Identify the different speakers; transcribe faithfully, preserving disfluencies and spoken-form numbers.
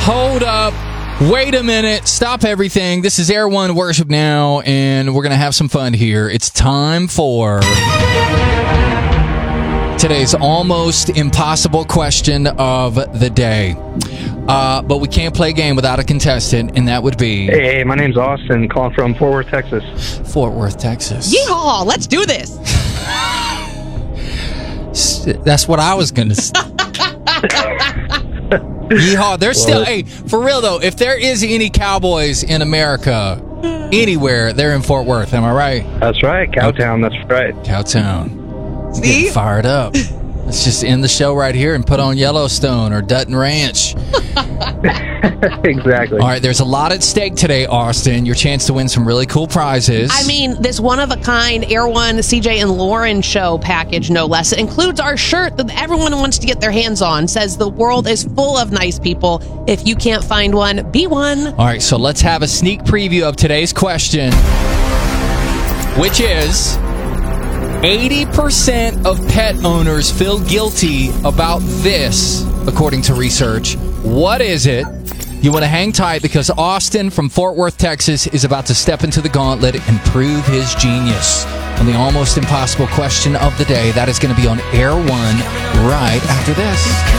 Speaker 1: Hold up. Wait a minute. Stop everything. This is Air One Worship Now, and we're going to have some fun here. It's time for today's almost impossible question of the day. Uh, but we can't play a game without a contestant, and that would be...
Speaker 2: Hey, my name's Austin, calling from Fort Worth, Texas.
Speaker 1: Fort Worth, Texas.
Speaker 3: Yeehaw! Let's do this.
Speaker 1: That's what I was going to say. Yeehaw. There's still... Hey, for real, though, if there is any Cowboys in America, anywhere, they're in Fort Worth. Am I right?
Speaker 2: That's right. Cowtown. That's right.
Speaker 1: Cowtown. It's
Speaker 3: See?
Speaker 1: getting fired up. Let's just end the show right here and put on Yellowstone or Dutton Ranch.
Speaker 2: Exactly.
Speaker 1: All right, there's a lot at stake today, Austin. Your chance to win some really cool prizes.
Speaker 3: I mean, this one-of-a-kind Air One, C J and Lauren show package, no less. It includes our shirt that everyone wants to get their hands on. Says the world is full of nice people. If you can't find one, be one.
Speaker 1: All right, so let's have a sneak preview of today's question, which is... eighty percent of pet owners feel guilty about this, according to research. What is it? You want to hang tight because Austin from Fort Worth, Texas is about to step into the gauntlet and prove his genius on the almost impossible question of the day. That is going to be on Air One right after this.